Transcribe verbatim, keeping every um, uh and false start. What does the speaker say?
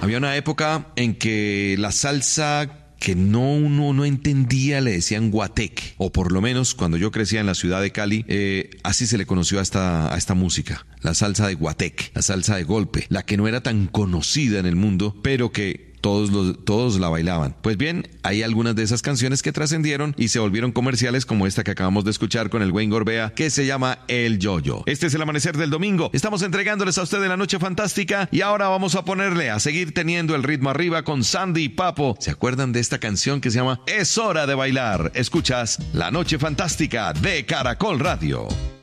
Había una época en que la salsa que no uno no entendía le decían guatec, o por lo menos cuando yo crecía en la ciudad de Cali, eh, así se le conoció a esta, a esta música, la salsa de guatec, la salsa de golpe, la que no era tan conocida en el mundo, pero que Todos, los, todos la bailaban. Pues bien, hay algunas de esas canciones que trascendieron y se volvieron comerciales, como esta que acabamos de escuchar con el Wayne Gorbea, que se llama El Yo-Yo. Este es el amanecer del domingo. Estamos entregándoles a ustedes la noche fantástica y ahora vamos a ponerle a seguir teniendo el ritmo arriba con Sandy y Papo. ¿Se acuerdan de esta canción que se llama Es hora de bailar? Escuchas La Noche Fantástica de Caracol Radio.